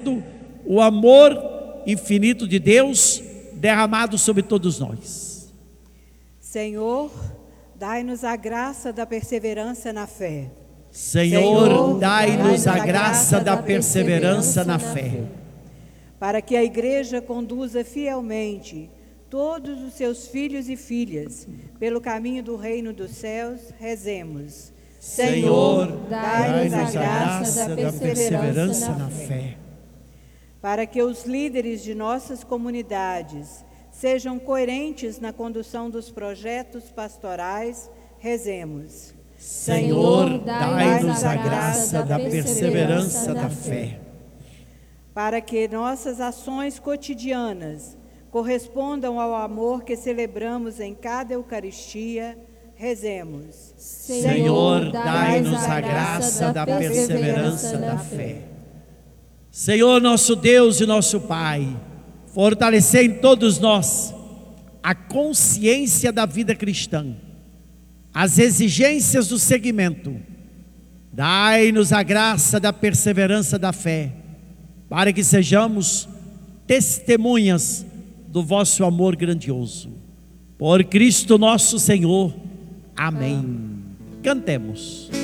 recebendo o amor infinito de Deus derramado sobre todos nós. Senhor, dai-nos a graça da perseverança na fé. Senhor, dai-nos a graça da perseverança na fé. Para que a Igreja conduza fielmente todos os seus filhos e filhas pelo caminho do reino dos céus, rezemos. Senhor, dai-nos a graça da perseverança na fé. Para que os líderes de nossas comunidades sejam coerentes na condução dos projetos pastorais, rezemos. Senhor, dai-nos a graça da perseverança da fé. Para que nossas ações cotidianas correspondam ao amor que celebramos em cada Eucaristia, rezemos. Senhor, dai-nos a graça da perseverança da fé. Senhor, nosso Deus e nosso Pai, fortalecei em todos nós a consciência da vida cristã, as exigências do seguimento. Dai-nos a graça da perseverança da fé, para que sejamos testemunhas do vosso amor grandioso. Por Cristo nosso Senhor. Amém. Cantemos.